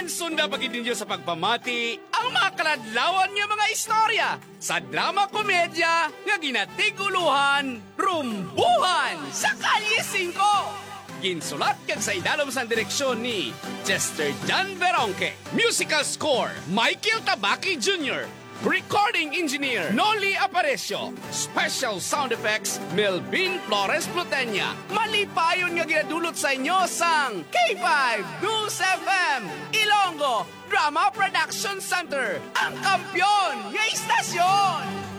Magsunda pagid ninyo sa pagpamati ang mga kaladlawan nga mga istorya sa drama komedya nga ginatiguluhan, rumbuhan sa Kalye 5. Ginsulat kag sa idalom sa direksyon ni Chester John Veronque. Musical score, Michael Tabaki Jr. Recording engineer, Noli Aparecio. Special sound effects, Melvin Flores Plutenya. Malipayon nga ginadulot sa inyo sang K5 News FM Ilonggo Drama Production Center, ang kampyon nga istasyon.